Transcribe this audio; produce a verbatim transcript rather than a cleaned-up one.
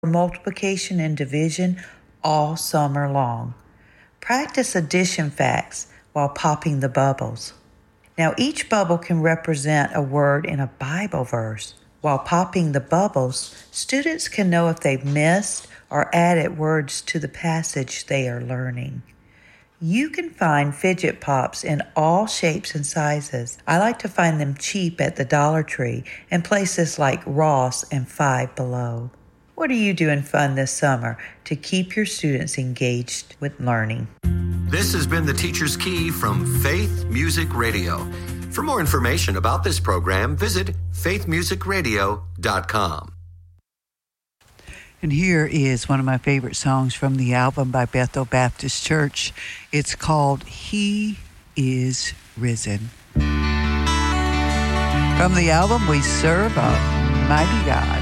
multiplication and division all summer long. Practice addition facts while popping the bubbles. Now each bubble can represent a word in a Bible verse. While popping the bubbles, students can know if they've missed or added words to the passage they are learning. You can find fidget pops in all shapes and sizes. I like to find them cheap at the Dollar Tree and places like Ross and Five Below. What are you doing fun this summer to keep your students engaged with learning? This has been the Teacher's Key from Faith Music Radio. For more information about this program, visit faith music radio dot com. And here is one of my favorite songs from the album by Bethel Baptist Church. It's called He Is Risen. From the album, We Serve a Mighty God.